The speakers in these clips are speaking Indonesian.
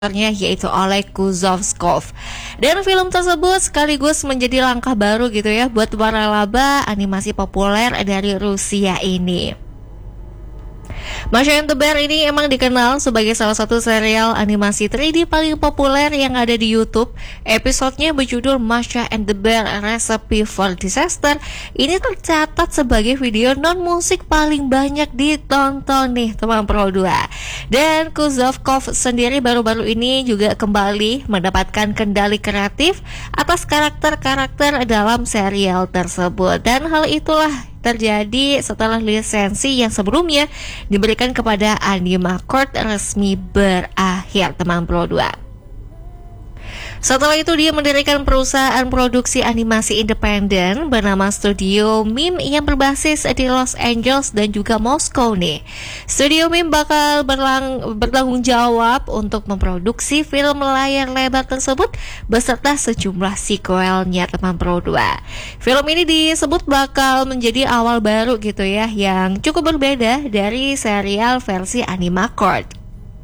yaitu oleh Kuzovskov. Dan film tersebut sekaligus menjadi langkah baru gitu ya buat waralaba animasi populer dari Rusia ini. Masha and the Bear ini emang dikenal sebagai salah satu serial animasi 3D paling populer yang ada di YouTube. Episodenya berjudul Masha and the Bear Recipe for Disaster. Ini tercatat sebagai video non-musik paling banyak ditonton nih teman Pro 2. Dan Kuzovkov sendiri baru-baru ini juga kembali mendapatkan kendali kreatif atas karakter-karakter dalam serial tersebut. Dan hal itulah terjadi setelah lisensi yang sebelumnya diberikan kepada Animacord resmi berakhir teman Pro 2. Setelah itu dia mendirikan perusahaan produksi animasi independen bernama Studio Mim yang berbasis di Los Angeles dan juga Moskow nih. Studio Mim bakal bertanggung jawab untuk memproduksi film layar lebar tersebut beserta sejumlah sequelnya teman Pro 2. Film ini disebut bakal menjadi awal baru gitu ya yang cukup berbeda dari serial versi Animacord.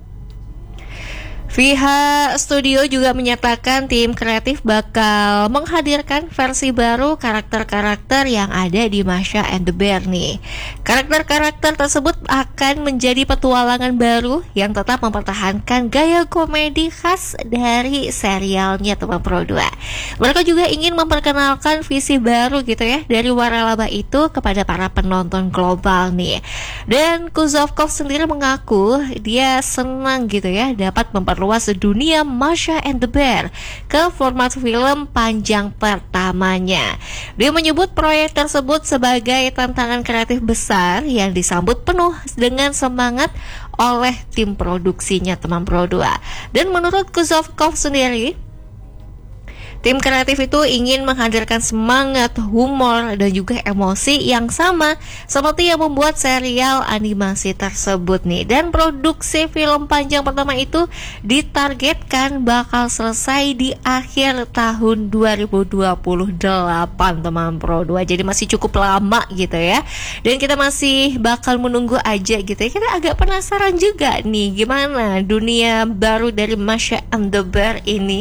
Pihak studio juga menyatakan tim kreatif bakal menghadirkan versi baru karakter-karakter yang ada di Masha and the Bear nih. Karakter-karakter tersebut akan menjadi petualangan baru yang tetap mempertahankan gaya komedi khas dari serialnya teman Pro 2. Mereka juga ingin memperkenalkan visi baru gitu ya dari waralaba itu kepada para penonton global nih. Dan Kuzovkov sendiri mengaku dia senang gitu ya dapat memperluas dunia Masha and the Bear ke format film panjang pertamanya. Dia menyebut proyek tersebut sebagai tantangan kreatif besar yang disambut penuh dengan semangat oleh tim produksinya teman Pro 2. Dan menurut Kuzovkov sendiri, tim kreatif itu ingin menghadirkan semangat, humor, dan juga emosi yang sama seperti yang membuat serial animasi tersebut nih. Dan produksi film panjang pertama itu ditargetkan bakal selesai di akhir tahun 2028 teman Pro 2. Jadi masih cukup lama gitu ya. Dan kita masih bakal menunggu aja gitu ya. Kita agak penasaran juga nih gimana dunia baru dari Masha and the Bear ini.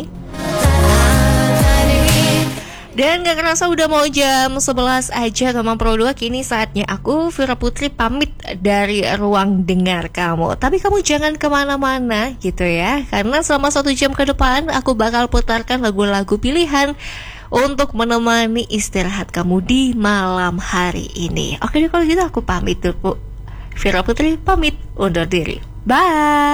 Dan gak kerasa udah mau jam 11 aja teman Pro 2. Kini saatnya aku Vira Putri pamit dari ruang dengar kamu. Tapi kamu jangan kemana-mana gitu ya, karena selama 1 jam ke depan aku bakal putarkan lagu-lagu pilihan untuk menemani istirahat kamu di malam hari ini. Oke deh kalau gitu aku pamit dulu. Vira Putri pamit undur diri. Bye.